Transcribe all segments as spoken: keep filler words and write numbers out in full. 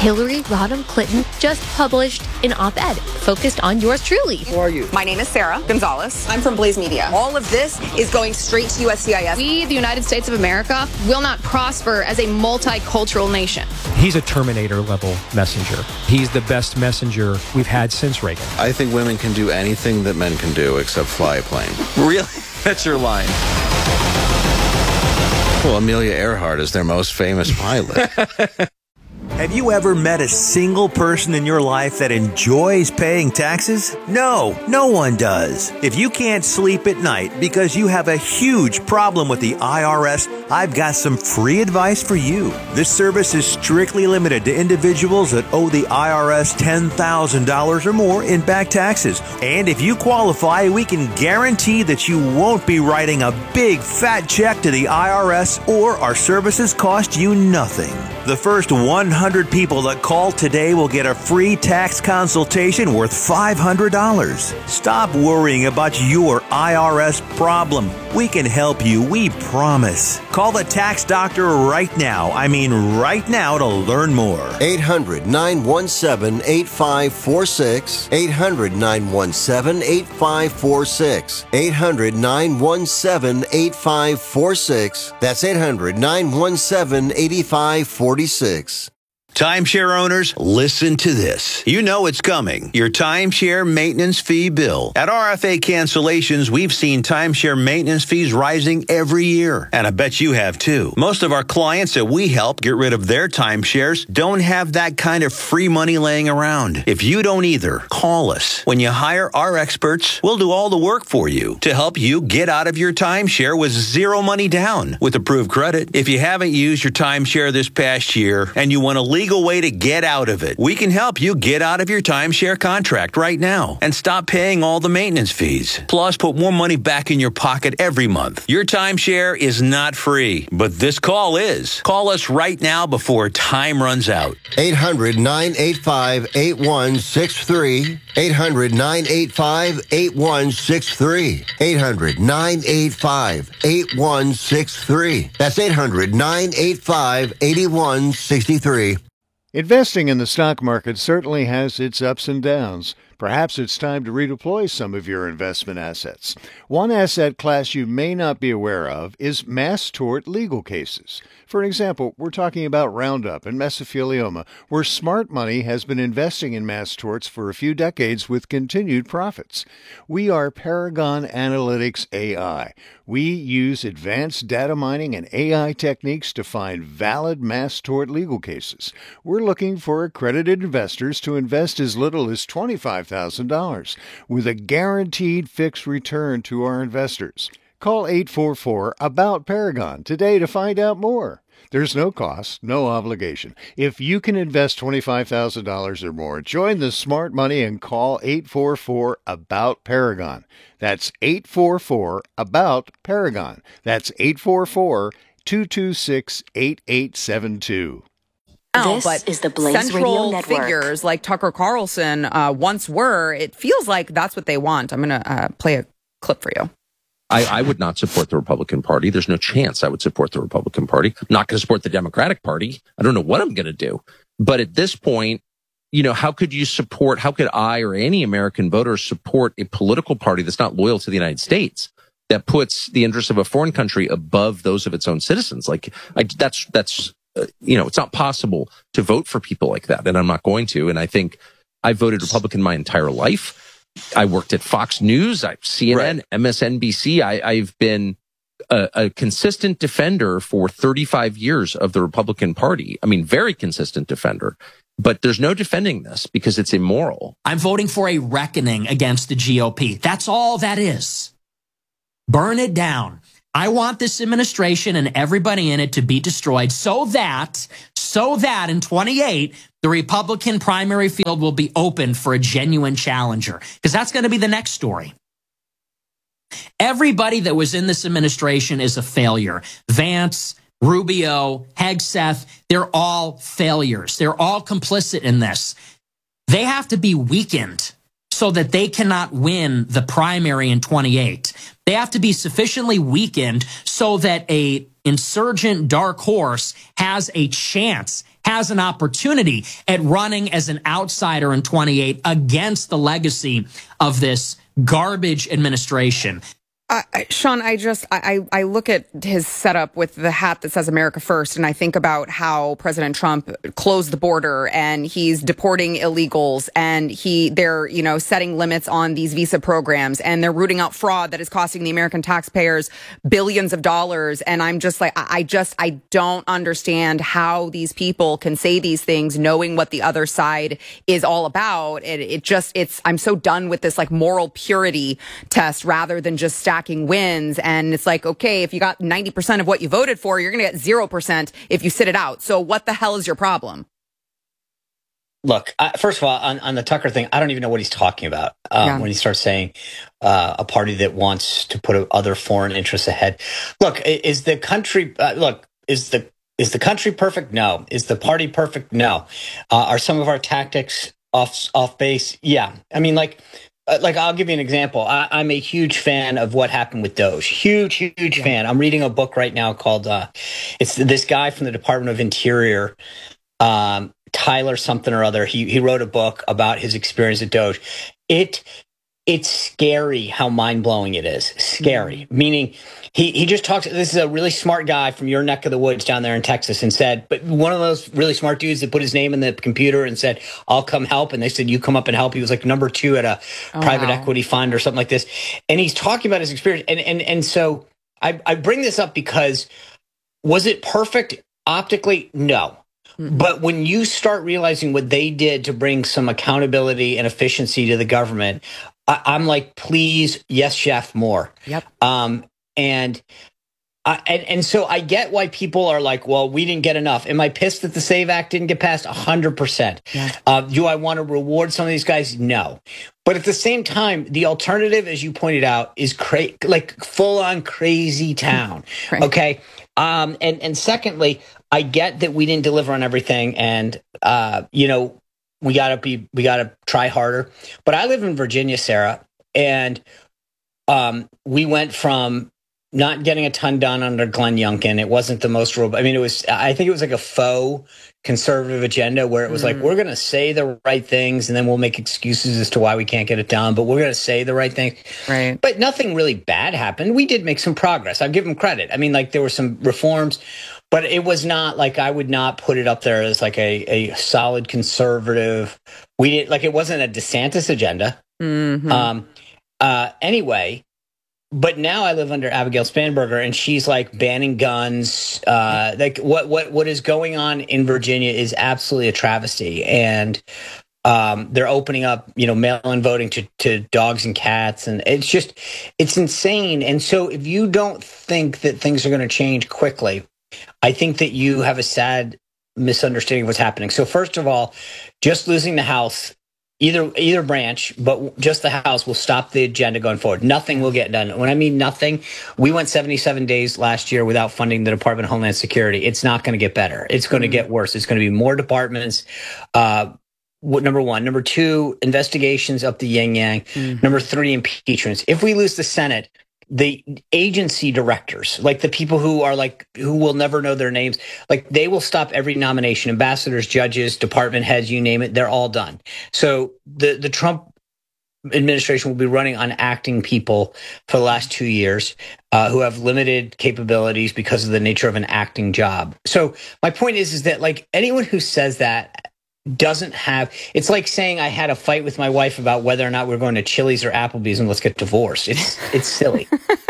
Hillary Rodham Clinton just published an op-ed focused on yours truly. Who are you? My name is Sarah Gonzalez. I'm from Blaze Media. All of this is going straight to U S C I S. We, the United States of America, will not prosper as a multicultural nation. He's a Terminator-level messenger. He's the best messenger we've had since Reagan. I think women can do anything that men can do except fly a plane. Really? That's your line. Well, Amelia Earhart is their most famous pilot. Have you ever met a single person in your life that enjoys paying taxes? No, no one does. If you can't sleep at night because you have a huge problem with the I R S, I've got some free advice for you. This service is strictly limited to individuals that owe the I R S ten thousand dollars or more in back taxes. And if you qualify, we can guarantee that you won't be writing a big fat check to the I R S, or our services cost you nothing. The first one hundred people that call today will get a free tax consultation worth five hundred dollars. Stop worrying about your I R S problem. We can help you, we promise. Call the tax doctor right now. I mean right now to learn more. eight hundred, nine one seven, eight five four six. eight hundred, nine one seven, eight five four six. eight hundred, nine one seven, eight five four six. That's eight hundred, nine one seven, eight five four six. Timeshare owners, listen to this. You know it's coming. Your timeshare maintenance fee bill. At R F A Cancellations, we've seen timeshare maintenance fees rising every year. And I bet you have too. Most of our clients that we help get rid of their timeshares don't have that kind of free money laying around. If you don't either, call us. When you hire our experts, we'll do all the work for you to help you get out of your timeshare with zero money down with approved credit. If you haven't used your timeshare this past year and you want to leave legal way to get out of it. We can help you get out of your timeshare contract right now and stop paying all the maintenance fees. Plus, put more money back in your pocket every month. Your timeshare is not free, but this call is. Call us right now before time runs out. eight hundred, nine eight five, eight one six three. eight hundred, nine eight five, eight one six three. eight hundred, nine eight five, eight one six three. That's eight hundred, nine eight five, eight one six three. Investing in the stock market certainly has its ups and downs. Perhaps it's time to redeploy some of your investment assets. One asset class you may not be aware of is mass tort legal cases. For example, we're talking about Roundup and mesothelioma, where smart money has been investing in mass torts for a few decades with continued profits. We are Paragon Analytics A I. We use advanced data mining and A I techniques to find valid mass tort legal cases. We're looking for accredited investors to invest as little as twenty-five thousand dollars with a guaranteed fixed return to our investors. Call eight four four, ABOUT Paragon today to find out more. There's no cost, no obligation. If you can invest twenty-five thousand dollars or more, join the smart money and call eight four four, ABOUT Paragon. That's eight four four, ABOUT Paragon. That's eight four four, two two six, eight eight seven two. Now, This but is the Blaze central Radio Network. figures like Tucker Carlson uh, once were. It feels like that's what they want. I'm going to uh, play a clip for you. I, I would not support the Republican Party. There's no chance I would support the Republican Party. I'm not going to support the Democratic Party. I don't know what I'm going to do. But at this point, you know, how could you support, how could I or any American voter support a political party that's not loyal to the United States, that puts the interests of a foreign country above those of its own citizens? Like, I, that's, that's, uh, you know, it's not possible to vote for people like that. And I'm not going to. And I think I voted Republican my entire life. I worked at Fox News, I, C N N, right. M S N B C. I, I've been a, a consistent defender for thirty-five years of the Republican Party. I mean, very consistent defender. But there's no defending this because it's immoral. I'm voting for a reckoning against the G O P. That's all that is. Burn it down. I want this administration and everybody in it to be destroyed so that, so that in twenty-eight, the Republican primary field will be open for a genuine challenger. Because that's going to be the next story. Everybody that was in this administration is a failure. Vance, Rubio, Hegseth, they're all failures. They're all complicit in this. They have to be weakened so that they cannot win the primary in twenty-eight. They have to be sufficiently weakened so that a insurgent dark horse has a chance, has an opportunity at running as an outsider in twenty-eight against the legacy of this garbage administration. Uh, Sean, I just, I, I look at his setup with the hat that says America First, and I think about how President Trump closed the border and he's deporting illegals and he, they're, you know, setting limits on these visa programs and they're rooting out fraud that is costing the American taxpayers billions of dollars. And I'm just like, I, I just, I don't understand how these people can say these things knowing what the other side is all about. It, it just, it's, I'm so done with this like moral purity test rather than just stacking wins. And it's like, okay, if you got ninety percent of what you voted for, you're going to get zero percent if you sit it out. So what the hell is your problem? Look, uh, first of all, on, on the Tucker thing, I don't even know what he's talking about um, yeah. when he starts saying uh, a party that wants to put other foreign interests ahead. Look, is the country, uh, look, is the is the country perfect? No. Is the party perfect? No. Uh, are some of our tactics off off base? Yeah. I mean, like, Uh, like, I'll give you an example. I, I'm a huge fan of what happened with Doge. Huge, huge yeah. fan. I'm reading a book right now called, uh, it's this guy from the Department of Interior, um, Tyler something or other. He he wrote a book about his experience at Doge. It It's scary how mind-blowing it is. Scary. Mm-hmm. Meaning, he, he just talks, this is a really smart guy from your neck of the woods down there in Texas and said, but one of those really smart dudes that put his name in the computer and said, I'll come help. And they said, you come up and help. He was like number two at a oh, private wow. equity fund or something like this. And he's talking about his experience. And, and, and so I, I bring this up because was it perfect optically? No. Mm-hmm. But when you start realizing what they did to bring some accountability and efficiency to the government, I, I'm like, please, yes, chef, more. Yep. Um, and, I, and and so I get why people are like, well, we didn't get enough. Am I pissed that the SAVE Act didn't get passed? A hundred percent. Uh, do I want to reward some of these guys? No. But at the same time, the alternative, as you pointed out, is cra- like full on crazy town. Right. Okay. Um, and and secondly, I get that we didn't deliver on everything, and uh, you know, we gotta be we gotta try harder. But I live in Virginia, Sarah, and um, we went from not getting a ton done under Glenn Youngkin. It wasn't the most robust. I mean, it was, I think it was like a faux conservative agenda where it was mm. like, we're going to say the right things and then we'll make excuses as to why we can't get it done, but we're going to say the right things. Right. But nothing really bad happened. We did make some progress. I'll give them credit. I mean, like there were some reforms, but it was not like, I would not put it up there as like a, a solid conservative. We did like, it wasn't a DeSantis agenda. Mm-hmm. Um, uh, anyway, But now I live under Abigail Spanberger, and she's like banning guns. Uh, like what what what is going on in Virginia is absolutely a travesty, and um, they're opening up, you know, mail-in voting to to dogs and cats, and it's just it's insane. And so, if you don't think that things are going to change quickly, I think that you have a sad misunderstanding of what's happening. So, first of all, just losing the House. Either either branch, but just the House will stop the agenda going forward. Nothing will get done. When I mean nothing, we went seventy-seven days last year without funding the Department of Homeland Security. It's not going to get better. It's going to get worse. It's going to be more departments. Uh, number one. Number two, investigations up the yin-yang. Mm-hmm. Number three, impeachments. If we lose the Senate, the agency directors, like the people who are like, who will never know their names, like they will stop every nomination. Ambassadors, judges, department heads, you name it, they're all done. So the, the Trump administration will be running on acting people for the last two years uh, who have limited capabilities because of the nature of an acting job. So my point is, is that like anyone who says that doesn't have, it's like saying I had a fight with my wife about whether or not we're going to Chili's or Applebee's and let's get divorced. It's it's silly.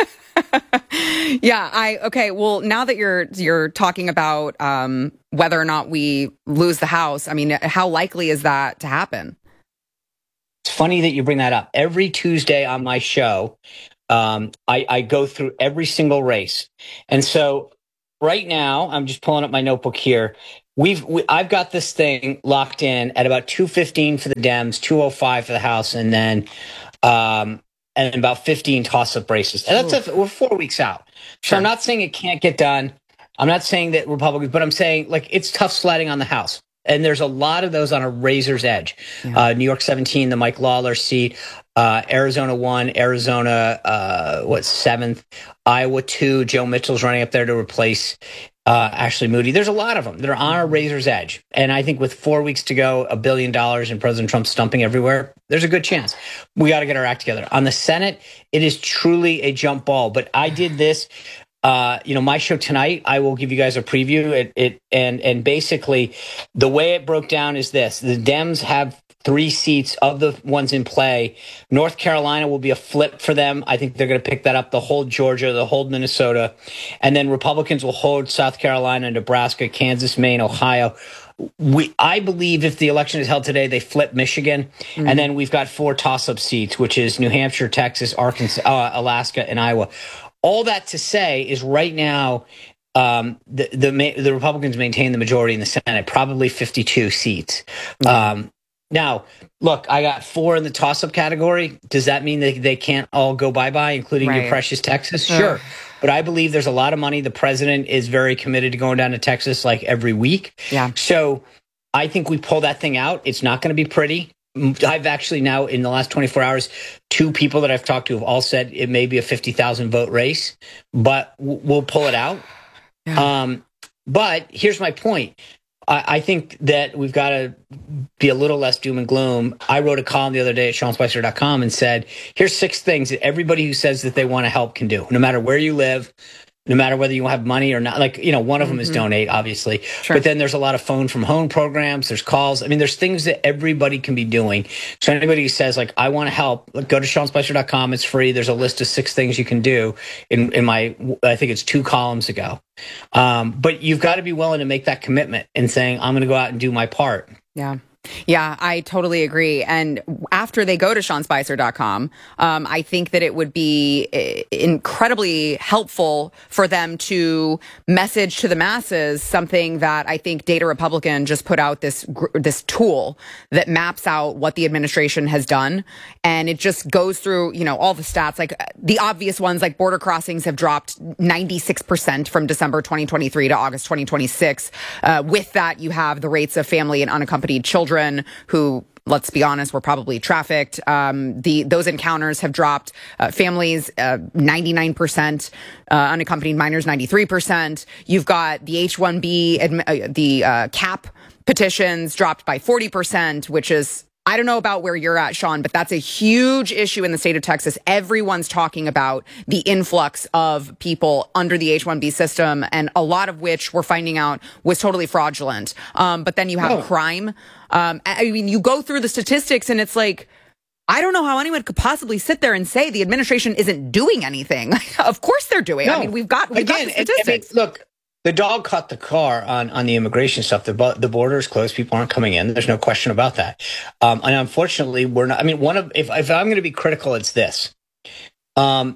Yeah, I okay. Well, now that you're you're talking about um, whether or not we lose the House, I mean, how likely is that to happen? It's funny that you bring that up. Every Tuesday on my show, um, I, I go through every single race, and so right now I'm just pulling up my notebook here. We've, we, I've got this thing locked in at about two fifteen for the Dems, two oh five for the House, and then, um, and about fifteen toss-up races. And that's a, we're four weeks out. So sure. I'm not saying it can't get done. I'm not saying that Republicans, but I'm saying like it's tough sledding on the House. And there's a lot of those on a razor's edge. Yeah. Uh, New York seventeen, the Mike Lawler seat, uh, Arizona one, Arizona, uh, what, seventh, Iowa two, Joe Mitchell's running up there to replace uh, Ashley Moody. There's a lot of them that are on a razor's edge. And I think with four weeks to go, a billion dollars and President Trump stumping everywhere, there's a good chance. We got to get our act together. On the Senate, it is truly a jump ball. But I did this. Uh, you know, my show tonight, I will give you guys a preview. It, it and and basically, the way it broke down is this: the Dems have three seats of the ones in play. North Carolina will be a flip for them. I think they're going to pick that up. They'll hold Georgia, they'll hold Minnesota, and then Republicans will hold South Carolina, Nebraska, Kansas, Maine, Ohio. We, I believe if the election is held today, they flip Michigan, mm-hmm. and then we've got four toss-up seats, which is New Hampshire, Texas, Arkansas, uh, Alaska, and Iowa. All that to say is right now, um, the, the the Republicans maintain the majority in the Senate, probably fifty-two seats. Mm-hmm. Um, now, look, I got four in the toss-up category. Does that mean that they can't all go bye-bye, including right. your precious Texas? Sure. But I believe there's a lot of money. The president is very committed to going down to Texas like every week. Yeah. So I think we pull that thing out. It's not going to be pretty. I've actually now, in the last twenty-four hours, two people that I've talked to have all said it may be a fifty thousand vote race, but we'll pull it out. Yeah. Um, but here's my point. I, I think that we've got to be a little less doom and gloom. I wrote a column the other day at Sean Spicer dot com and said, here's six things that everybody who says that they want to help can do, no matter where you live, no matter whether you have money or not. Like, you know, one of them mm-hmm. is donate, obviously. Sure. But then there's a lot of phone from home programs. There's calls. I mean, there's things that everybody can be doing. So anybody who says, like, I want to help, go to Sean Spicer dot com. It's free. There's a list of six things you can do in, in my, I think it's two columns ago. Um, but you've got to be willing to make that commitment and saying, I'm going to go out and do my part. Yeah. Yeah, I totally agree. And after they go to Sean Spicer dot com, um, I think that it would be incredibly helpful for them to message to the masses something that I think Data Republican just put out this this tool that maps out what the administration has done. And it just goes through, you know, all the stats, like the obvious ones, like border crossings have dropped ninety-six percent from December twenty twenty-three to August twenty twenty-six. Uh, with that, you have the rates of family and unaccompanied children who, let's be honest, were probably trafficked. Um, the those encounters have dropped. Uh, families, uh, ninety-nine percent. Uh, unaccompanied minors, ninety-three percent. You've got the H one B, uh, the uh, CAP petitions dropped by forty percent, which is, I don't know about where you're at, Sean, but that's a huge issue in the state of Texas. Everyone's talking about the influx of people under the H one B system, and a lot of which we're finding out was totally fraudulent. Um, but then you have oh. crime. Um, I mean, you go through the statistics and it's like, I don't know how anyone could possibly sit there and say the administration isn't doing anything. Of course they're doing. No. I mean, we've got, we've Again, got the statistics. It, it, look, the dog caught the car on, on the immigration stuff. The, the border is closed. People aren't coming in. There's no question about that. Um, and unfortunately, we're not. I mean, one of if, if I'm going to be critical, it's this. Um,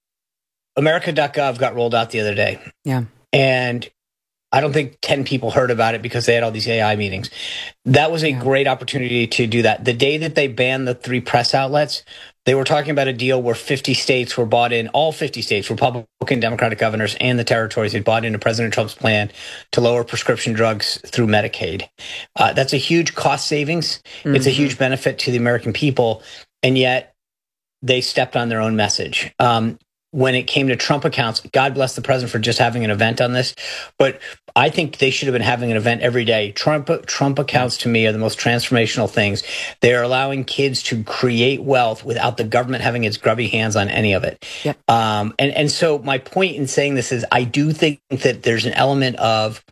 America dot gov got rolled out the other day. Yeah. And I don't think ten people heard about it because they had all these A I meetings. That was a yeah. great opportunity to do that. The day that they banned the three press outlets, they were talking about a deal where fifty states were bought in, all fifty states, Republican, Democratic governors, and the territories had bought into President Trump's plan to lower prescription drugs through Medicaid. Uh, that's a huge cost savings. Mm-hmm. It's a huge benefit to the American people. And yet they stepped on their own message. Um, when it came to Trump accounts, God bless the president for just having an event on this. But I think they should have been having an event every day. Trump Trump accounts to me are the most transformational things. They are allowing kids to create wealth without the government having its grubby hands on any of it. Yep. Um, and, and so my point in saying this is I do think that there's an element of,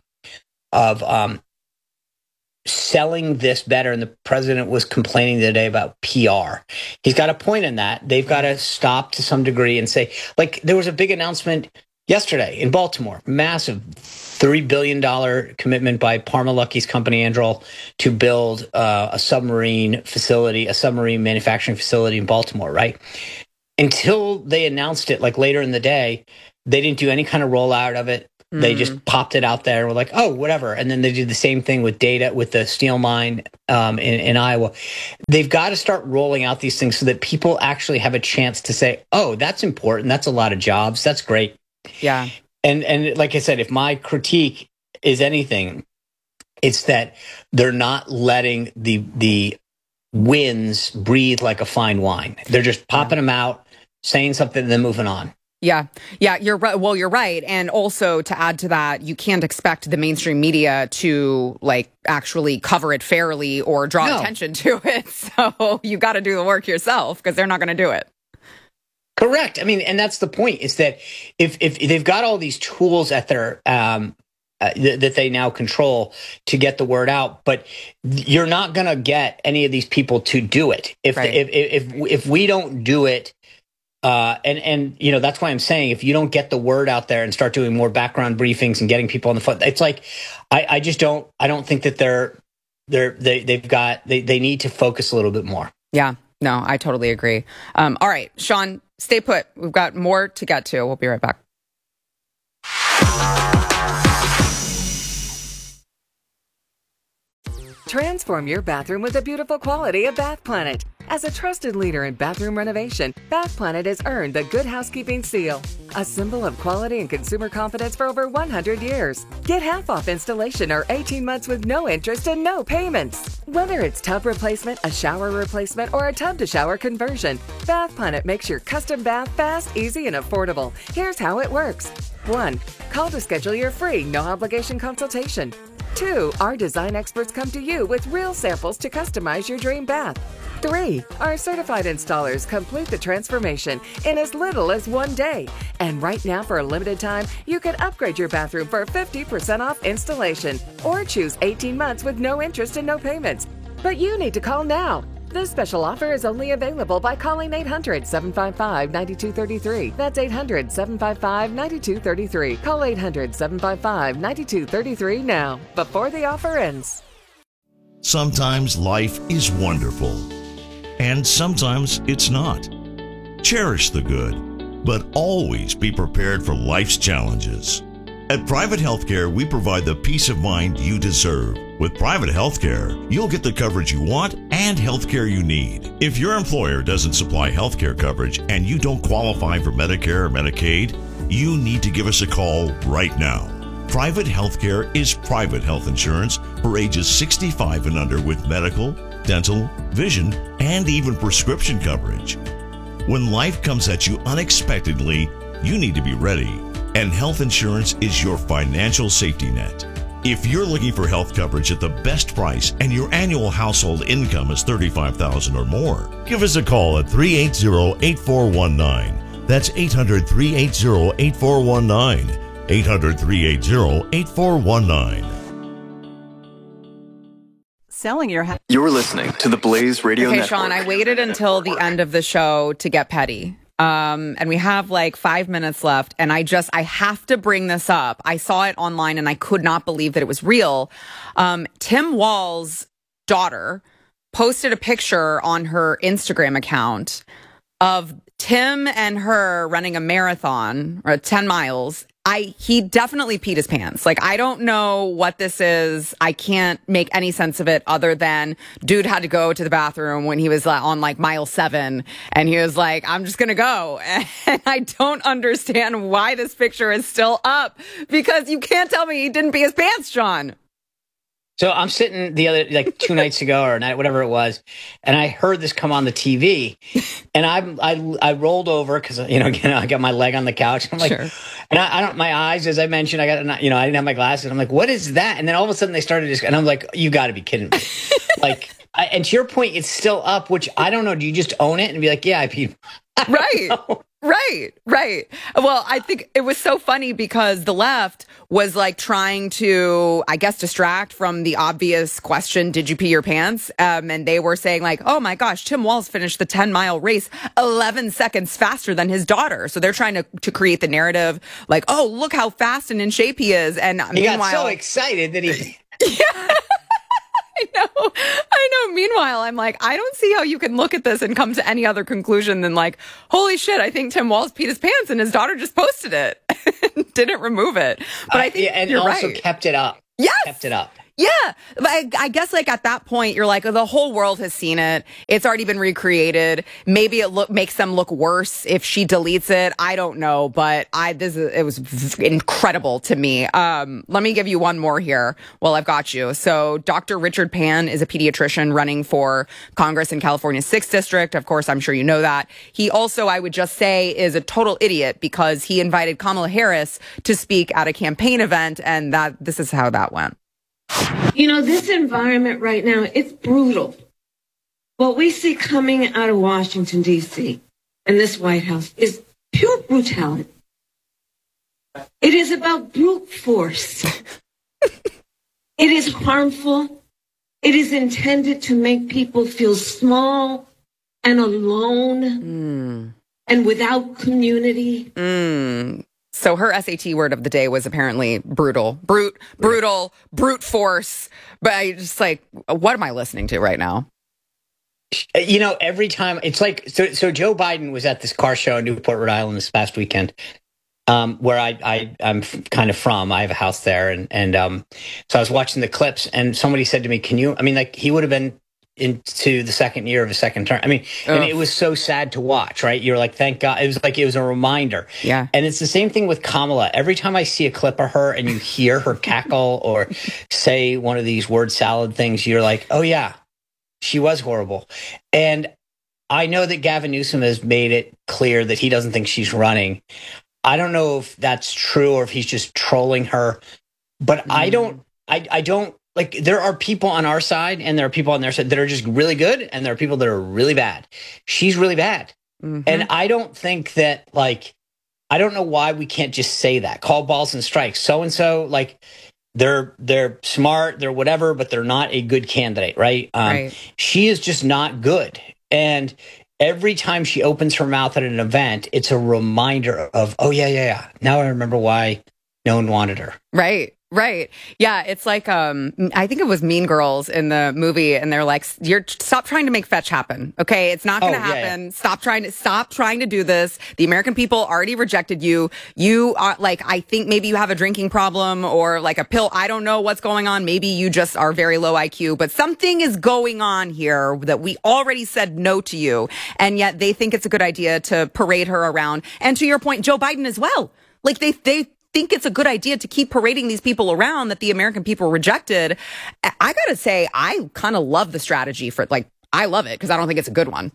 of um, selling this better. And the president was complaining today about P R. He's got a point in that. They've got to stop to some degree and say, like, there was a big announcement yesterday in Baltimore, massive three billion dollars commitment by Parma Lucky's company, Anduril, to build uh, a submarine facility, a submarine manufacturing facility in Baltimore, right? Until they announced it, like later in the day, they didn't do any kind of rollout of it. They just popped it out there and were like, oh, whatever. And then they did the same thing with data, with the steel mine um, in, in Iowa. They've got to start rolling out these things so that people actually have a chance to say, oh, that's important. That's a lot of jobs. That's great. Yeah. And and like I said, if my critique is anything, It's that they're not letting the the wins breathe like a fine wine. They're just popping them out, saying something, and then moving on. Yeah. Yeah, you're right. Well, you're right. And also to add to that, you can't expect the mainstream media to like actually cover it fairly or draw No. attention to it. So you got to do the work yourself because they're not going to do it. Correct. I mean, and that's the point, is that if if they've got all these tools at their um uh, th- that they now control to get the word out, but you're not going to get any of these people to do it. If Right. the, if, if if if we don't do it. Uh, and, and, you know, that's why I'm saying, if you don't get the word out there and start doing more background briefings and getting people on the phone, it's like, I, I just don't, I don't think that they're, they're, they, they've got, they, they need to focus a little bit more. Yeah, no, I totally agree. Um, all right, Sean, stay put. We've got more to get to. We'll be right back. Transform your bathroom with the beautiful quality of Bath Planet. As a trusted leader in bathroom renovation, Bath Planet has earned the Good Housekeeping seal, a symbol of quality and consumer confidence for over one hundred years. Get half off installation or eighteen months with no interest and no payments. Whether it's tub replacement, a shower replacement, or a tub-to-shower conversion, Bath Planet makes your custom bath fast, easy, and affordable. Here's how it works. one. Call to schedule your free, no-obligation consultation. two. Our design experts come to you with real samples to customize your dream bath. three. Our certified installers complete the transformation in as little as one day. And right now, for a limited time, you can upgrade your bathroom for fifty percent off installation or choose eighteen months with no interest and no payments. But you need to call now. This special offer is only available by calling eight hundred, seven five five, nine two three three. That's eight hundred, seven five five, nine two three three. Call eight hundred, seven five five, nine two three three now, before the offer ends. Sometimes life is wonderful, and sometimes it's not. Cherish the good, but always be prepared for life's challenges. At Private Healthcare, we provide the peace of mind you deserve. With Private Healthcare, you'll get the coverage you want and healthcare you need. If your employer doesn't supply healthcare coverage and you don't qualify for Medicare or Medicaid, you need to give us a call right now. Private Healthcare is private health insurance for ages sixty-five and under with medical, dental, vision, and even prescription coverage. When life comes at you unexpectedly, you need to be ready. And health insurance is your financial safety net. If you're looking for health coverage at the best price and your annual household income is thirty-five thousand dollars or more, give us a call at three eight zero, eight four one nine. That's eight hundred, three eight zero, eight four one nine. eight hundred, three eight zero, eight four one nine. Selling your house. You're listening to the Blaze Radio Okay, Network. Sean, I waited until the end of the show to get petty. Um, and we have like five minutes left. And I just, I have to bring this up. I saw it online and I could not believe that it was real. Um, Tim Wall's daughter posted a picture on her Instagram account of Tim and her running a marathon or ten miles. I, he definitely peed his pants. Like, I don't know what this is. I can't make any sense of it other than dude had to go to the bathroom when he was on like mile seven and he was like, I'm just going to go. And I don't understand why this picture is still up because you can't tell me he didn't pee his pants, Sean. So I'm sitting the other, like two nights ago or a night, whatever it was, and I heard this come on the T V, and I I, I rolled over because, you know, again, I got my leg on the couch. I'm like, sure. And I, I don't, my eyes, as I mentioned, I got, you know, I didn't have my glasses. I'm like, what is that? And then all of a sudden they started just, and I'm like, you got to be kidding me. Like, I, and to your point, it's still up, which I don't know. Do you just own it and be like, yeah, I peed? I right. Right, right. Well, I think it was so funny because the left was like trying to, I guess, distract from the obvious question, did you pee your pants? Um, and they were saying like, oh my gosh, Tim Walz finished the ten mile race eleven seconds faster than his daughter. So they're trying to, to create the narrative like, oh, look how fast and in shape he is. And he meanwhile, got so excited that he... yeah. I know. I know. Meanwhile, I'm like, I don't see how you can look at this and come to any other conclusion than like, holy shit, I think Tim Walz peed his pants and his daughter just posted it. Didn't remove it. But I think uh, yeah, and you're also right. kept it up. Yes. Kept it up. Yeah, but I, I guess like at that point you're like, oh, the whole world has seen it. It's already been recreated. Maybe it look makes them look worse if she deletes it. I don't know, but I this is, it was v- incredible to me. Um, let me give you one more here while I've got you. So Doctor Richard Pan is a pediatrician running for Congress in California's sixth District. Of course, I'm sure you know that. He also, I would just say, is a total idiot because he invited Kamala Harris to speak at a campaign event, and that this is how that went. You know, this environment right now, it's brutal. What we see coming out of Washington, D C and this White House is pure brutality. It is about brute force. It is harmful. It is intended to make people feel small and alone mm. and without community. Mm. So her S A T word of the day was apparently brutal, brute, brutal, brute force. But I just like, what am I listening to right now? You know, every time it's like, so, so Joe Biden was at this car show in Newport, Rhode Island this past weekend, um, where I, I, I'm kind of from. I have a house there. And, and um, so I was watching the clips and somebody said to me, can you, I mean, like he would have been into the second year of his second term. I mean, and it was so sad to watch, right? You're like, thank God. It was like, it was a reminder. Yeah. And it's the same thing with Kamala. Every time I see a clip of her and you hear her cackle or say one of these word salad things, you're like, oh yeah, she was horrible. And I know that Gavin Newsom has made it clear that he doesn't think she's running. I don't know if that's true or if he's just trolling her, but mm. I don't, I, I don't, like, there are people on our side and there are people on their side that are just really good and there are people that are really bad. She's really bad. Mm-hmm. And I don't think that, like, I don't know why we can't just say that. Call balls and strikes. So-and-so, like, they're they're smart, they're whatever, but they're not a good candidate, right? Um, right. She is just not good. And every time she opens her mouth at an event, it's a reminder of, oh, yeah, yeah, yeah. Now I remember why no one wanted her. Right. Right. Yeah. It's like, um, I think it was Mean Girls in the movie. And they're like, you're stop trying to make fetch happen. Okay. It's not going to oh, happen. Yeah, yeah. Stop trying to stop trying to do this. The American people already rejected you. You are like, I think maybe you have a drinking problem or like a pill. I don't know what's going on. Maybe you just are very low I Q, but something is going on here that we already said no to you. And yet they think it's a good idea to parade her around. And to your point, Joe Biden as well. Like they, they, think it's a good idea to keep parading these people around that the American people rejected. I gotta say, I kind of love the strategy for like, I love it because I don't think it's a good one.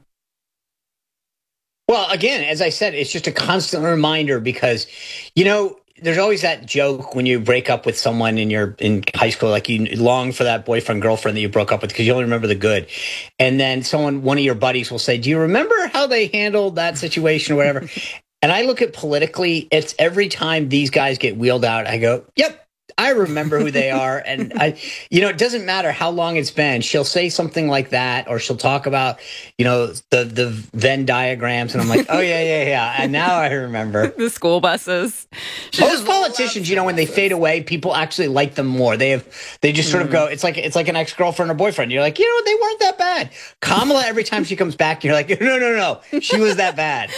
Well, again, as I said, it's just a constant reminder because, you know, there's always that joke when you break up with someone in your in high school, like you long for that boyfriend, girlfriend that you broke up with because you only remember the good. And then someone, one of your buddies will say, do you remember how they handled that situation or whatever? And I look at politically, it's every time these guys get wheeled out, I go, yep, I remember who they are. And I, you know, it doesn't matter how long it's been. She'll say something like that, or she'll talk about, you know, the, the Venn diagrams. And I'm like, oh, yeah, yeah, yeah. And now I remember. The school buses. Most politicians, you know, when they fade away, people actually like them more. They have, they just sort of go, it's like, it's like an ex-girlfriend or boyfriend. You're like, you know, they weren't that bad. Kamala, every time she comes back, you're like, no, no, no, she was that bad.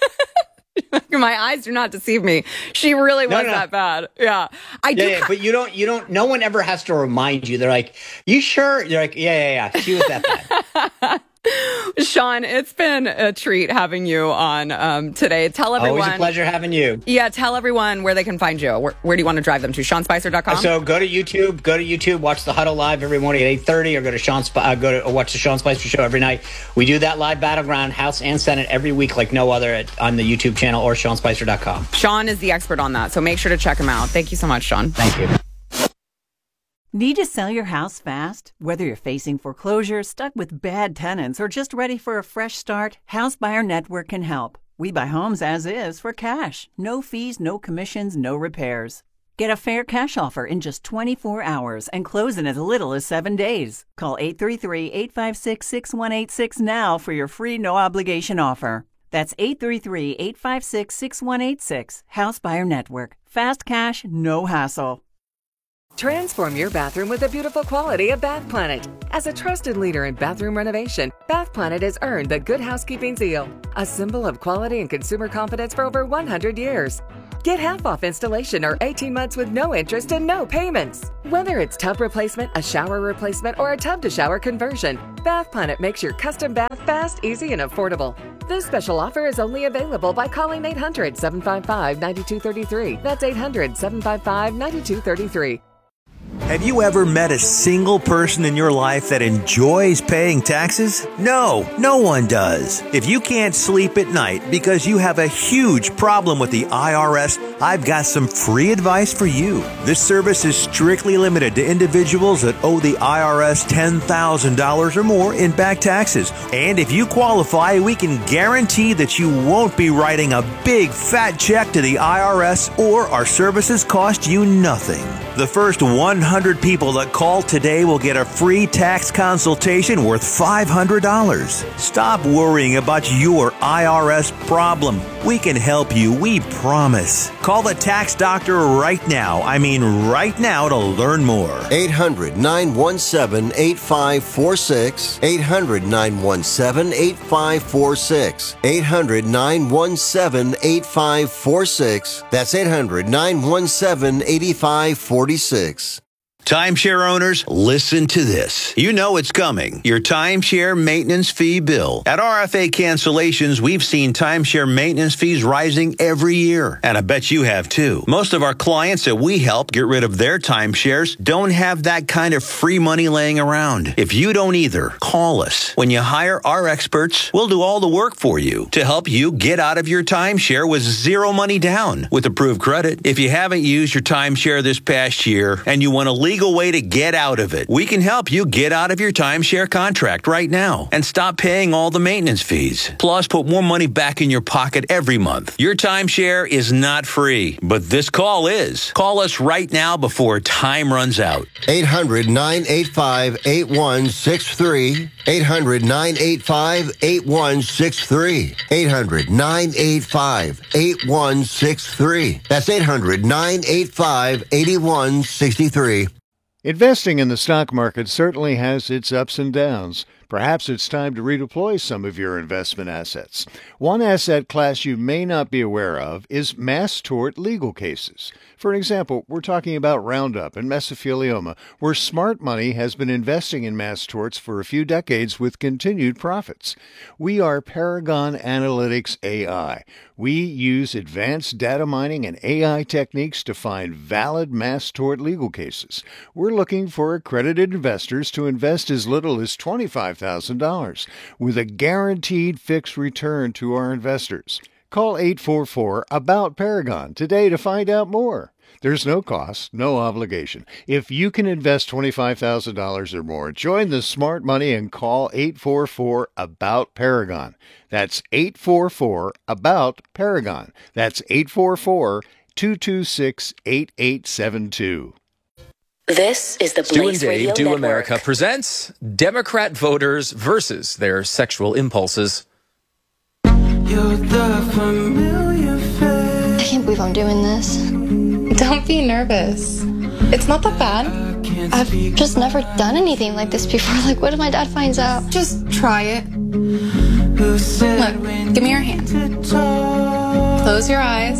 My eyes do not deceive me. She really was no, no. that bad. Yeah. I do. Yeah, yeah, but you don't, you don't, no one ever has to remind you. They're like, you sure? You're like, yeah, yeah, yeah. She was that bad. Sean, it's been a treat having you on um, today. Tell everyone. Always a pleasure having you. Yeah, tell everyone where they can find you. Where, where do you want to drive them to? Sean Spicer dot com? So go to YouTube. Go to YouTube. Watch the Huddle live every morning at eight thirty, or go to Sean. Uh, go to watch the Sean Spicer Show every night. We do that live battleground, House and Senate, every week like no other at, on the YouTube channel or Sean Spicer dot com. Sean is the expert on that, so make sure to check him out. Thank you so much, Sean. Thank you. Need to sell your house fast? Whether you're facing foreclosure, stuck with bad tenants, or just ready for a fresh start, House Buyer Network can help. We buy homes as is for cash. No fees, no commissions, no repairs. Get a fair cash offer in just twenty-four hours and close in as little as seven days. Call eight three three, eight five six, six one eight six now for your free no-obligation offer. That's eight three three, eight five six, six one eight six. House Buyer Network. Fast cash, no hassle. Transform your bathroom with the beautiful quality of Bath Planet. As a trusted leader in bathroom renovation, Bath Planet has earned the Good Housekeeping seal, a symbol of quality and consumer confidence for over one hundred years. Get half off installation or eighteen months with no interest and no payments. Whether it's tub replacement, a shower replacement, or a tub-to-shower conversion, Bath Planet makes your custom bath fast, easy, and affordable. This special offer is only available by calling eight hundred, seven five five, nine two three three. That's eight hundred, seven five five, nine two three three. Have you ever met a single person in your life that enjoys paying taxes? No, no one does. If you can't sleep at night because you have a huge problem with the I R S, I've got some free advice for you. This service is strictly limited to individuals that owe the I R S ten thousand dollars or more in back taxes. And if you qualify, we can guarantee that you won't be writing a big fat check to the I R S, or our services cost you nothing. The first one hundred people that call today will get a free tax consultation worth five hundred dollars. Stop worrying about your I R S problem. We can help you, we promise. Call the tax doctor right now. I mean right now to learn more. eight hundred, nine one seven, eight five four six. eight hundred, nine one seven, eight five four six. eight hundred, nine one seven, eight five four six. That's eight hundred, nine one seven, eight five four six. Timeshare owners, listen to this. You know it's coming. Your timeshare maintenance fee bill. At R F A Cancellations, we've seen timeshare maintenance fees rising every year. And I bet you have too. Most of our clients that we help get rid of their timeshares don't have that kind of free money laying around. If you don't either, call us. When you hire our experts, we'll do all the work for you to help you get out of your timeshare with zero money down with approved credit. If you haven't used your timeshare this past year and you want to leave legal way to get out of it. We can help you get out of your timeshare contract right now and stop paying all the maintenance fees. Plus, put more money back in your pocket every month. Your timeshare is not free, but this call is. Call us right now before time runs out. eight hundred, nine eight five, eight one six three. eight hundred, nine eight five, eight one six three. eight hundred, nine eight five, eight one six three. That's eight hundred, nine eight five, eight one six three. Investing in the stock market certainly has its ups and downs. Perhaps it's time to redeploy some of your investment assets. One asset class you may not be aware of is mass tort legal cases. For example, we're talking about Roundup and mesothelioma, where smart money has been investing in mass torts for a few decades with continued profits. We are Paragon Analytics A I. We use advanced data mining and A I techniques to find valid mass tort legal cases. We're looking for accredited investors to invest as little as twenty-five thousand dollars with a guaranteed fixed return to our investors. Call eight four four, ABOUT Paragon today to find out more. There's no cost, no obligation. If you can invest twenty-five thousand dollars or more, join the smart money and call eight four four, ABOUT Paragon. That's eight four four, ABOUT Paragon. That's eight four four, two two six, eight eight seven two. This is the Stu and Blaze Dave Radio Do Network. America presents Democrat voters versus their sexual impulses. You're the familiar face. I can't believe I'm doing this. Don't be nervous. It's not that bad. I've just never done anything like this before. Like, what if my dad finds out? Just try it. Look, give me your hand. Close your eyes.